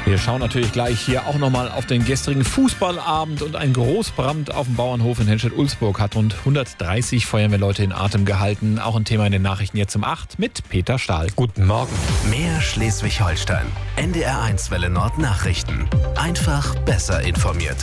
Wir schauen natürlich gleich hier auch nochmal auf den gestrigen Fußballabend und ein Großbrand auf dem Bauernhof in Henstedt-Ulzburg hat rund 130 Feuerwehrleute in Atem gehalten. Auch ein Thema in den Nachrichten jetzt um 8 mit Peter Stahl. Guten Morgen. Mehr Schleswig-Holstein. NDR1 Welle Nord Nachrichten. Einfach besser informiert.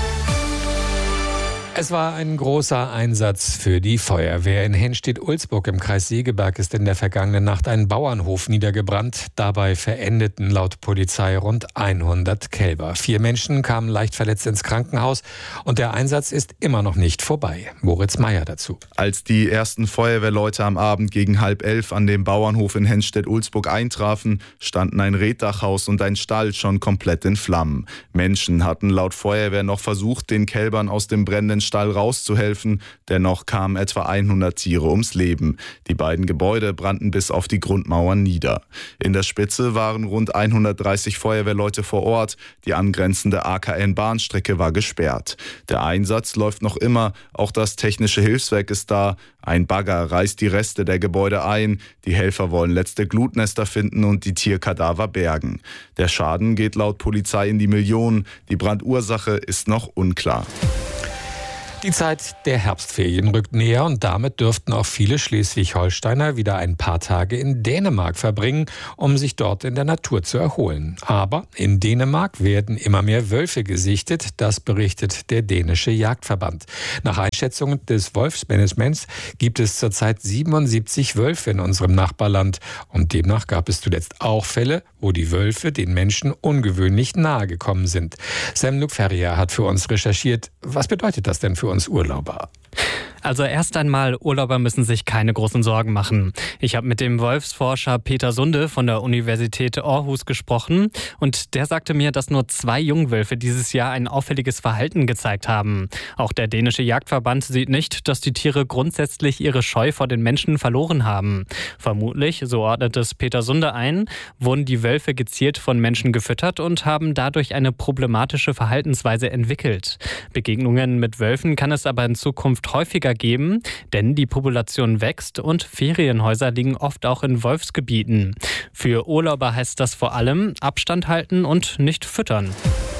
Es war ein großer Einsatz für die Feuerwehr. In Henstedt-Ulzburg im Kreis Segeberg ist in der vergangenen Nacht ein Bauernhof niedergebrannt. Dabei verendeten laut Polizei rund 100 Kälber. 4 Menschen kamen leicht verletzt ins Krankenhaus und der Einsatz ist immer noch nicht vorbei. Moritz Meyer dazu. Als die ersten Feuerwehrleute am Abend gegen 10:30 an dem Bauernhof in Henstedt-Ulzburg eintrafen, standen ein Reetdachhaus und ein Stall schon komplett in Flammen. Menschen hatten laut Feuerwehr noch versucht, den Kälbern aus dem brennenden Stall rauszuhelfen, dennoch kamen etwa 100 Tiere ums Leben. Die beiden Gebäude brannten bis auf die Grundmauern nieder. In der Spitze waren rund 130 Feuerwehrleute vor Ort. Die angrenzende AKN-Bahnstrecke war gesperrt. Der Einsatz läuft noch immer, auch das technische Hilfswerk ist da. Ein Bagger reißt die Reste der Gebäude ein. Die Helfer wollen letzte Glutnester finden und die Tierkadaver bergen. Der Schaden geht laut Polizei in die Millionen. Die Brandursache ist noch unklar. Die Zeit der Herbstferien rückt näher und damit dürften auch viele Schleswig-Holsteiner wieder ein paar Tage in Dänemark verbringen, um sich dort in der Natur zu erholen. Aber in Dänemark werden immer mehr Wölfe gesichtet, das berichtet der dänische Jagdverband. Nach Einschätzungen des Wolfsmanagements gibt es zurzeit 77 Wölfe in unserem Nachbarland und demnach gab es zuletzt auch Fälle, wo die Wölfe den Menschen ungewöhnlich nahe gekommen sind. Sam Lukferia hat für uns recherchiert. Was bedeutet das denn für uns Urlauber? Also erst einmal, Urlauber müssen sich keine großen Sorgen machen. Ich habe mit dem Wolfsforscher Peter Sunde von der Universität Aarhus gesprochen und der sagte mir, dass nur 2 Jungwölfe dieses Jahr ein auffälliges Verhalten gezeigt haben. Auch der dänische Jagdverband sieht nicht, dass die Tiere grundsätzlich ihre Scheu vor den Menschen verloren haben. Vermutlich, so ordnet es Peter Sunde ein, wurden die Wölfe gezielt von Menschen gefüttert und haben dadurch eine problematische Verhaltensweise entwickelt. Begegnungen mit Wölfen kann es aber in Zukunft häufiger geben, denn die Population wächst und Ferienhäuser liegen oft auch in Wolfsgebieten. Für Urlauber heißt das vor allem Abstand halten und nicht füttern.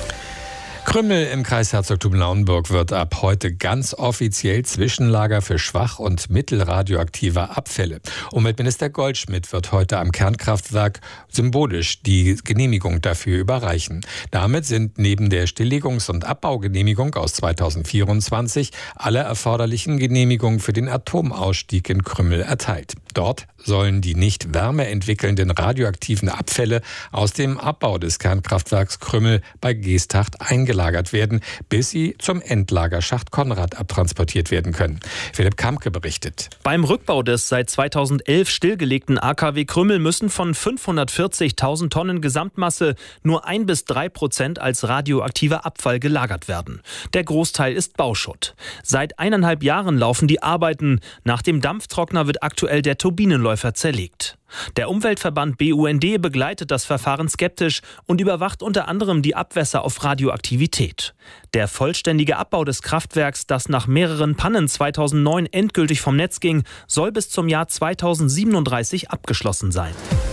Krümmel im Kreis Herzogtum Lauenburg wird ab heute ganz offiziell Zwischenlager für schwach- und mittelradioaktive Abfälle. Umweltminister Goldschmidt wird heute am Kernkraftwerk symbolisch die Genehmigung dafür überreichen. Damit sind neben der Stilllegungs- und Abbaugenehmigung aus 2024 alle erforderlichen Genehmigungen für den Atomausstieg in Krümmel erteilt. Dort sollen die nicht wärmeentwickelnden radioaktiven Abfälle aus dem Abbau des Kernkraftwerks Krümmel bei Geesthacht eingelagert werden, bis sie zum Endlagerschacht Konrad abtransportiert werden können. Philipp Kamke berichtet. Beim Rückbau des seit 2011 stillgelegten AKW Krümmel müssen von 540.000 Tonnen Gesamtmasse nur 1-3% als radioaktiver Abfall gelagert werden. Der Großteil ist Bauschutt. Seit 1,5 Jahren laufen die Arbeiten. Nach dem Dampftrockner wird aktuell der Turbinenläufer zerlegt. Der Umweltverband BUND begleitet das Verfahren skeptisch und überwacht unter anderem die Abwässer auf Radioaktivität. Der vollständige Abbau des Kraftwerks, das nach mehreren Pannen 2009 endgültig vom Netz ging, soll bis zum Jahr 2037 abgeschlossen sein.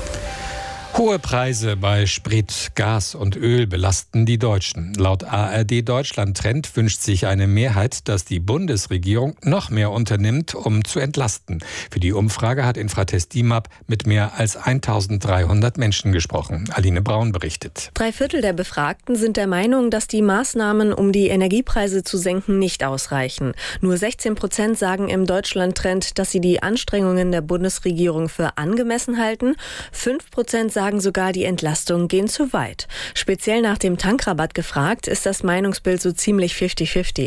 Hohe Preise bei Sprit, Gas und Öl belasten die Deutschen. Laut ARD Deutschland Trend wünscht sich eine Mehrheit, dass die Bundesregierung noch mehr unternimmt, um zu entlasten. Für die Umfrage hat Infratest DIMAP mit mehr als 1.300 Menschen gesprochen. Aline Braun berichtet. 3/4 der Befragten sind der Meinung, dass die Maßnahmen, um die Energiepreise zu senken, nicht ausreichen. Nur 16% sagen im Deutschland Trend, dass sie die Anstrengungen der Bundesregierung für angemessen halten. 5% sagen sogar, die Entlastungen gehen zu weit. Speziell nach dem Tankrabatt gefragt, ist das Meinungsbild so ziemlich 50-50.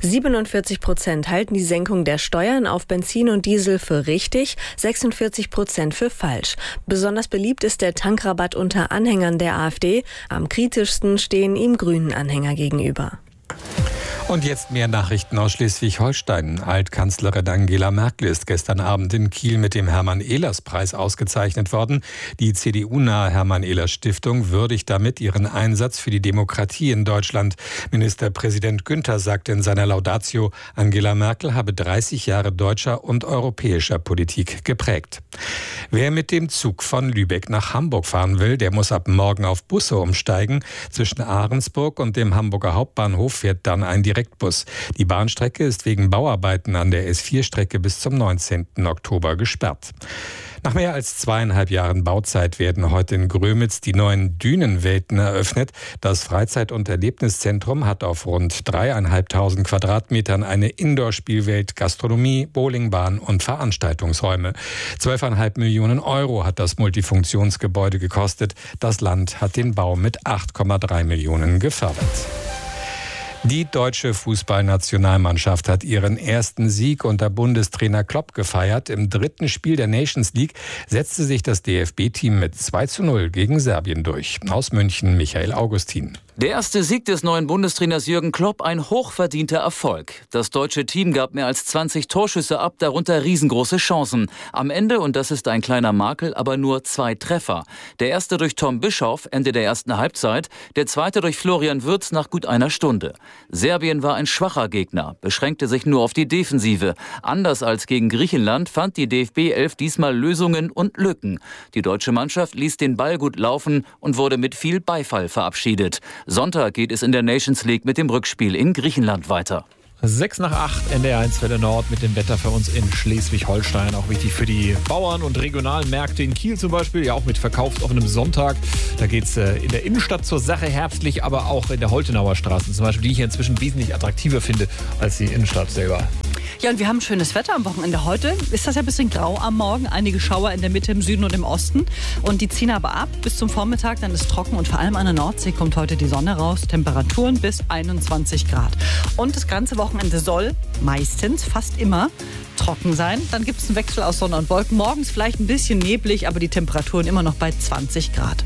47% halten die Senkung der Steuern auf Benzin und Diesel für richtig, 46% für falsch. Besonders beliebt ist der Tankrabatt unter Anhängern der AfD. Am kritischsten stehen ihm grünen Anhänger gegenüber. Und jetzt mehr Nachrichten aus Schleswig-Holstein. Altkanzlerin Angela Merkel ist gestern Abend in Kiel mit dem Hermann-Ehlers-Preis ausgezeichnet worden. Die CDU-nahe Hermann-Ehlers-Stiftung würdigt damit ihren Einsatz für die Demokratie in Deutschland. Ministerpräsident Günther sagte in seiner Laudatio, Angela Merkel habe 30 Jahre deutscher und europäischer Politik geprägt. Wer mit dem Zug von Lübeck nach Hamburg fahren will, der muss ab morgen auf Busse umsteigen. Zwischen Ahrensburg und dem Hamburger Hauptbahnhof fährt dann ein Direktbus. Die Bahnstrecke ist wegen Bauarbeiten an der S4-Strecke bis zum 19. Oktober gesperrt. Nach mehr als 2,5 Jahren Bauzeit werden heute in Grömitz die neuen Dünenwelten eröffnet. Das Freizeit- und Erlebniszentrum hat auf rund 3.500 Quadratmetern eine Indoor-Spielwelt, Gastronomie, Bowlingbahn und Veranstaltungsräume. 12,5 Millionen Euro hat das Multifunktionsgebäude gekostet. Das Land hat den Bau mit 8,3 Millionen gefördert. Die deutsche Fußballnationalmannschaft hat ihren ersten Sieg unter Bundestrainer Klopp gefeiert. Im dritten Spiel der Nations League setzte sich das DFB-Team mit 2:0 gegen Serbien durch. Aus München Michael Augustin. Der erste Sieg des neuen Bundestrainers Jürgen Klopp, ein hochverdienter Erfolg. Das deutsche Team gab mehr als 20 Torschüsse ab, darunter riesengroße Chancen. Am Ende, und das ist ein kleiner Makel, aber nur 2 Treffer. Der erste durch Tom Bischoff, Ende der ersten Halbzeit, der zweite durch Florian Wirtz nach gut einer Stunde. Serbien war ein schwacher Gegner, beschränkte sich nur auf die Defensive. Anders als gegen Griechenland fand die DFB-11 diesmal Lösungen und Lücken. Die deutsche Mannschaft ließ den Ball gut laufen und wurde mit viel Beifall verabschiedet. Sonntag geht es in der Nations League mit dem Rückspiel in Griechenland weiter. 6:08, NDR 1 Welle Nord mit dem Wetter für uns in Schleswig-Holstein. Auch wichtig für die Bauern und regionalen Märkte in Kiel zum Beispiel. Ja, auch mit verkaufsoffenem Sonntag. Da geht es in der Innenstadt zur Sache herbstlich, aber auch in der Holtenauer Straße zum Beispiel, die ich hier inzwischen wesentlich attraktiver finde als die Innenstadt selber. Ja, und wir haben schönes Wetter am Wochenende. Heute ist das ja ein bisschen grau am Morgen. Einige Schauer in der Mitte, im Süden und im Osten. Und die ziehen aber ab bis zum Vormittag. Dann ist trocken und vor allem an der Nordsee kommt heute die Sonne raus. Temperaturen bis 21 Grad. Und das ganze Wochenende soll meistens, fast immer, trocken sein. Dann gibt es einen Wechsel aus Sonne und Wolken. Morgens vielleicht ein bisschen neblig, aber die Temperaturen immer noch bei 20 Grad.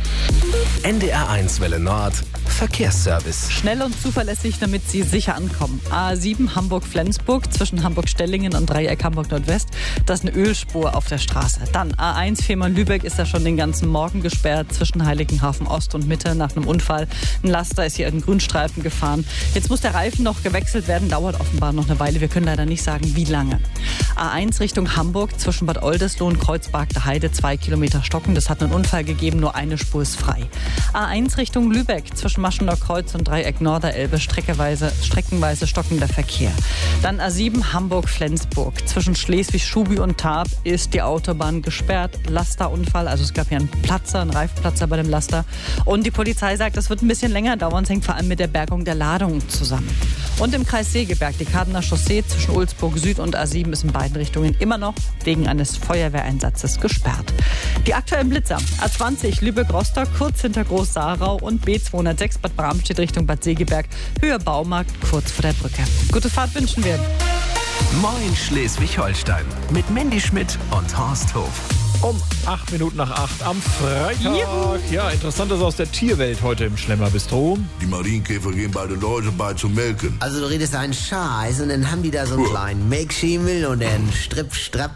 NDR 1 Welle Nord, Verkehrsservice. Schnell und zuverlässig, damit Sie sicher ankommen. A7 Hamburg-Flensburg zwischen Hamburg-Stellingen und Dreieck Hamburg-Nordwest. Das ist eine Ölspur auf der Straße. Dann A1 Fehmarn-Lübeck ist da schon den ganzen Morgen gesperrt zwischen Heiligenhafen Ost und Mitte nach einem Unfall. Ein Laster ist hier in den Grünstreifen gefahren. Jetzt muss der Reifen noch gewechselt werden, dauert offenbar noch eine Weile. Wir können leider nicht sagen, wie lange. A1 Richtung Hamburg zwischen Bad Oldesloe und Kreuzberg der Heide 2 Kilometer Stocken. Das hat einen Unfall gegeben, nur eine Spur ist frei. A1 Richtung Lübeck zwischen Maschener Kreuz und Dreieck Norderelbe streckenweise stockender Verkehr. Dann A7 Hamburg-Flensburg. Zwischen Schleswig-Schubi und Tarp ist die Autobahn gesperrt. Lasterunfall, also es gab hier einen Reifenplatzer bei dem Laster. Und die Polizei sagt, das wird ein bisschen länger dauern. Es hängt vor allem mit der Bergung der Ladung zusammen. Und im Kreis Segeberg, die Kadener Chaussee zwischen Ulzburg Süd und A7 ist in beiden Richtungen immer noch wegen eines Feuerwehreinsatzes gesperrt. Die aktuellen Blitzer: A20 Lübeck-Rostock, kurz hinter Groß-Saarau, und B206 Bad Bramstedt Richtung Bad Segeberg, Höhe Baumarkt, kurz vor der Brücke. Gute Fahrt wünschen wir. Moin Schleswig-Holstein mit Mandy Schmidt und Horst Hof. Um 8:08 am Freitag. Juhu. Ja, Interessantes aus der Tierwelt heute im Schlemmer-Bistro. Die Marienkäfer gehen bei den Leuten bei zu melken. Also du redest einen Scheiß und dann haben die da so einen kleinen Melkschimmel und einen Stripp-Strapp.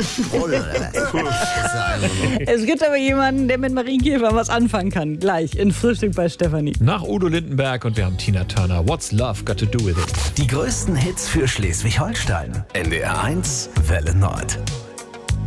Es gibt aber jemanden, der mit Marienkäfer was anfangen kann. Gleich in Frühstück bei Stefanie. Nach Udo Lindenberg und wir haben Tina Turner. What's Love Got to Do With It? Die größten Hits für Schleswig-Holstein. NDR 1 Welle Nord.